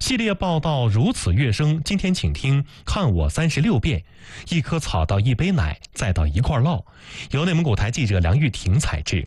系列报道如此跃升，今天请听《看我36变》，一棵草到一杯奶，再到一块酪，由内蒙古台记者梁玉婷采制。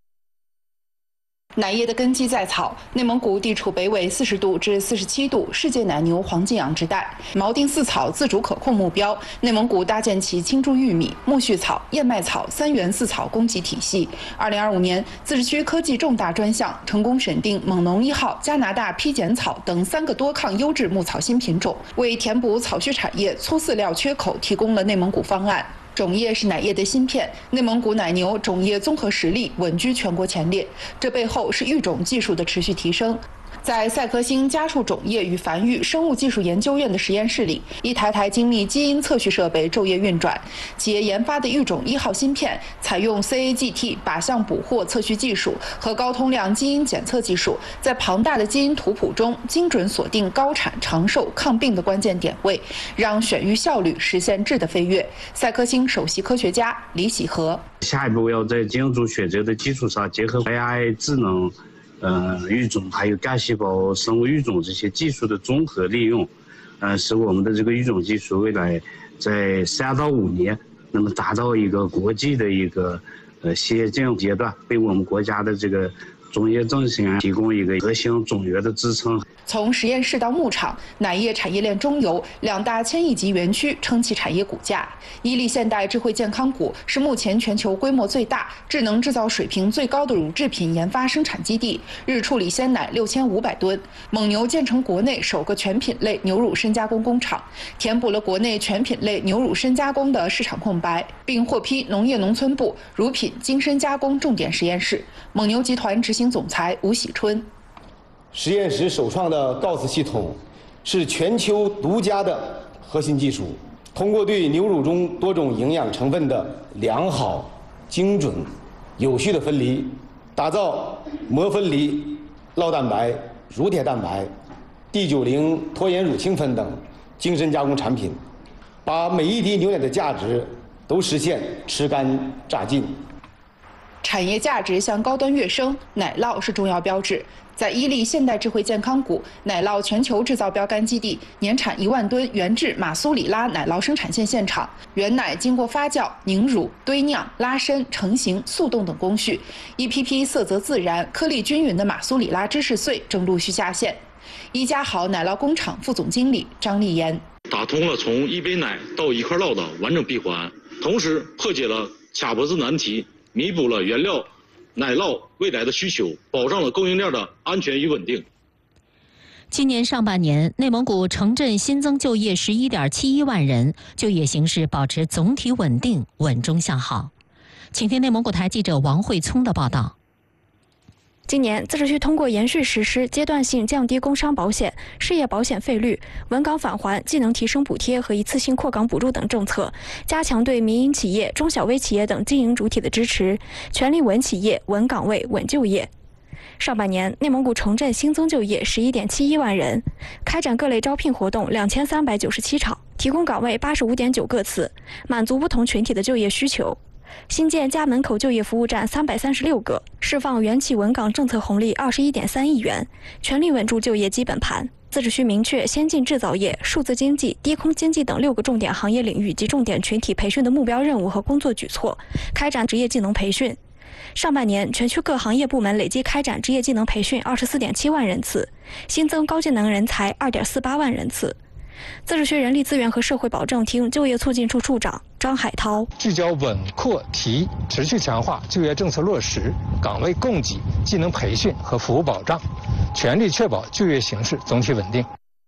奶业的根基在草，内蒙古地处北纬40度至47度，世界奶牛黄金养殖带，锚定饲草自主可控目标。内蒙古搭建起青贮玉米、苜蓿草、燕麦草3元饲草供给体系。2025年，自治区科技重大专项成功审定蒙农1号、加拿大披碱草等3个多抗优质牧草新品种，为填补草畜产业粗饲料缺口提供了内蒙古方案。种业是奶业的芯片，内蒙古奶牛种业综合实力稳居全国前列，这背后是育种技术的持续提升。在赛科星家畜种业与繁育生物技术研究院的实验室里，一台台精密基因测序设备昼夜运转。企业研发的育种1号芯片采用 CAGT 靶向捕获测序技术和高通量基因检测技术，在庞大的基因图谱中精准锁定高产、长寿、抗病的关键点位，让选育效率实现质的飞跃。赛科星首席科学家李喜和： 下一步要在基因组学者的基础上，结合 AI 智能。育种还有干细胞生物育种这些技术的综合利用，使我们的这个育种技术未来在3到5年，那么达到一个国际的一个先进阶段，为我们国家的这个种业振兴提供一个核心种源的支撑。 从实验室到牧场，奶业产业链中游2大1000亿级园区撑起产业骨架。伊利现代智慧健康谷是目前全球规模最大、智能制造水平最高的乳制品研发生产基地，日处理鲜奶6500吨。蒙牛建成国内首个全品类牛乳深加工工厂，填补了国内全品类牛乳深加工的市场空白，并获批农业农村部乳品精深加工重点实验室。蒙牛集团执行总裁吴喜春。 实验室首创的 GOS 系统是全球独家的核心技术，通过对牛乳中多种营养成分的良好、精准、有序的分离，打造膜分离酪蛋白、乳铁蛋白、D90脱盐乳清粉等精深加工产品，把每一滴牛奶的价值都实现吃干榨净。 产业价值向高端跃升，奶酪是重要标志。在伊利现代智慧健康谷奶酪全球制造标杆基地，年产1万吨原制马苏里拉奶酪生产线现场，原奶经过发酵、凝乳、堆酿、拉伸、成型、速冻等工序，一批批色泽自然、颗粒均匀的马苏里拉芝士碎正陆续下线。一家好奶酪工厂副总经理张丽妍： 打通了从一杯奶到一块酪的完整闭环，同时破解了卡脖子难题，弥补了原料奶酪未来的需求，保障了供应链的安全与稳定。 今年上半年，内蒙古城镇新增就业11.71万人，就业形势保持总体稳定，稳中向好。请听内蒙古台记者王慧聪的报道。 今年，自治区通过延续实施阶段性降低工伤保险、失业保险费率、稳岗返还技能提升补贴和一次性扩岗补助等政策，加强对民营企业、中小微企业等经营主体的支持，全力稳企业、稳岗位、稳就业。上半年，内蒙古城镇新增就业11.71万人，开展各类招聘活动2397场，提供岗位85.9个次，满足不同群体的就业需求。新建家门口就业服务站336个，释放元企稳岗政策红利21.3亿元，全力稳住就业基本盘。自治区明确先进制造业、数字经济、低空经济等6个重点行业领域及重点群体培训的目标任务和工作举措，开展职业技能培训。上半年，全区各行业部门累计开展职业技能培训24.7万人次，新增高技能人才2.48万人次。自治区人力资源和社会保障厅就业促进处处长张海涛： 聚焦稳扩提，持续强化就业政策落实、岗位供给、技能培训和服务保障，全力确保就业形势总体稳定。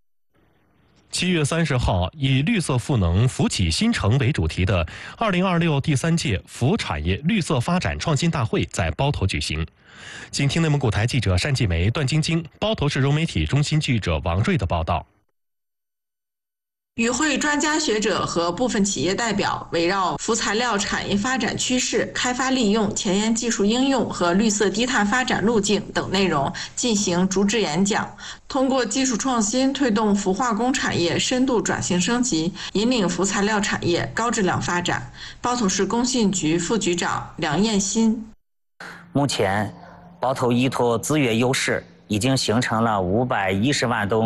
7月30号，以绿色赋能、扶起新城为主题的2026第3届扶产业绿色发展创新大会在包头举行。请听内蒙古台记者单继梅、段晶晶、包头市融媒体中心记者王瑞的报道。 与会专家学者和部分企业代表围绕扶材料产业发展趋势、开发利用、前沿技术应用和绿色低碳发展路径等内容进行逐志演讲，通过技术创新推动氟化工产业深度转型升级，引领扶材料产业高质量发展。包头市工信局副局长梁艳新： 目前，包头依托资源优势，已经形成了510万吨